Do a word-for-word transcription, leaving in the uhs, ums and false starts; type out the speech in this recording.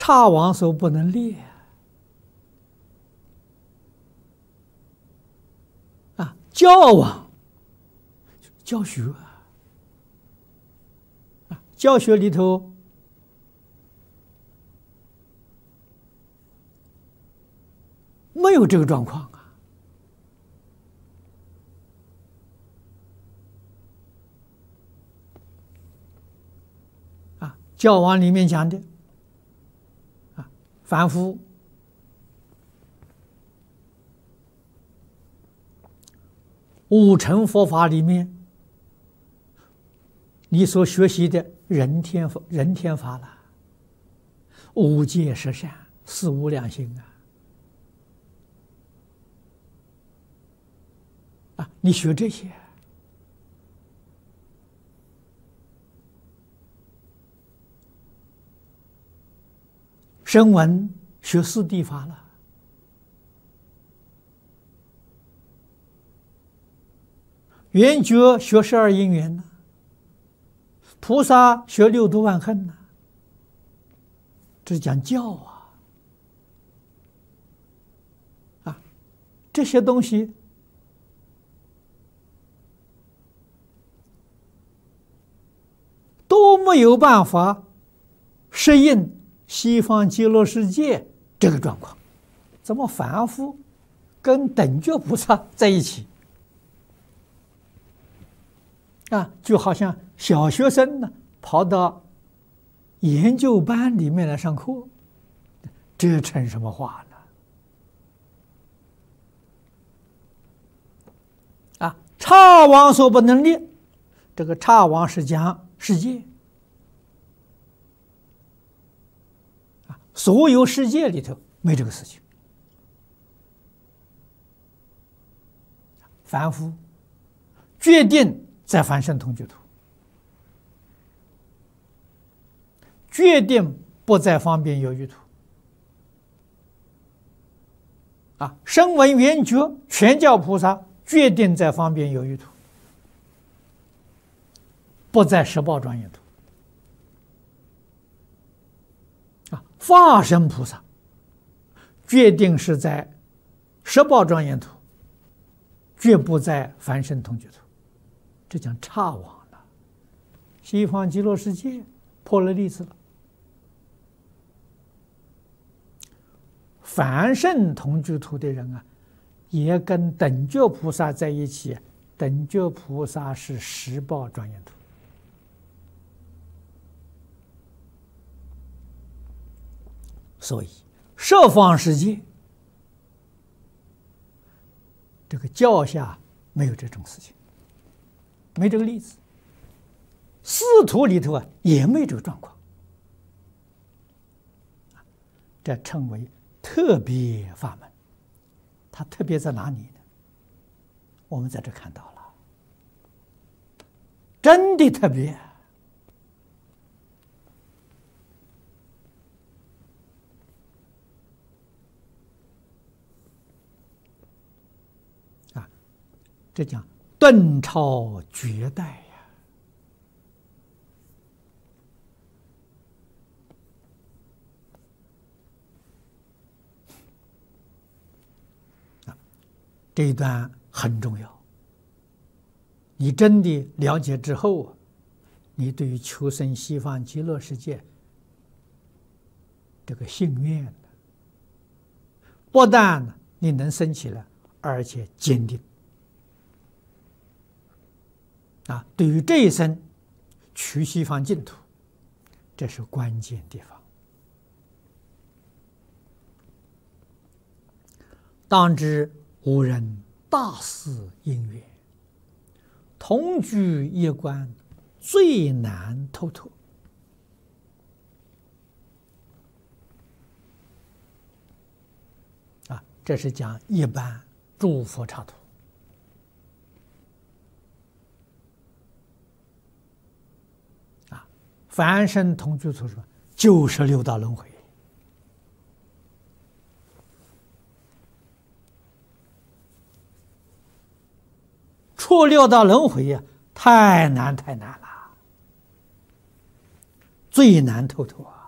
差王所不能列啊，教王教学啊，教学里头没有这个状况啊。啊，教王里面讲的啊，凡夫五乘佛法里面，你所学习的人天人天法了，五戒十善，四无量心啊。啊，你学这些，声闻学四谛法了，圆觉学十二因缘呢，菩萨学六度万恨呢，这是讲教啊！啊，这些东西都没有办法适应西方极乐世界这个状况，怎么凡夫跟等觉菩萨在一起啊？就好像小学生呢跑到研究班里面来上课，这成什么话呢？啊，差王所不能列，这个差王是讲世界啊，所有世界里头没这个事情。凡夫决定在凡圣同居土，决定不在方便有余土啊，声闻缘觉全教菩萨决定在方便有余土，不在十报庄严土啊，化身菩萨决定是在十报庄严土，绝不在凡圣同居土，这讲差王了。西方极乐世界破了例子了，凡圣同居土的人啊，也跟等觉菩萨在一起，等觉菩萨是十报庄严土。所以十方世界这个教下没有这种事情，没这个例子。四土里头啊也没这个状况，这称为特别法门。它特别在哪里呢？我们在这看到了，真的特别。啊，这讲顿超绝代呀！这一段很重要，你真的了解之后，你对于求生西方极乐世界这个信愿，不但你能生起来，而且坚定啊！对于这一生去西方净土，这是关键地方。当知无人大事因缘，同居一关，最难透脱。啊，这是讲一般诸佛刹土。啊，凡圣同居土说九十六道轮回。出六道轮回呀，太难太难了，最难透脱。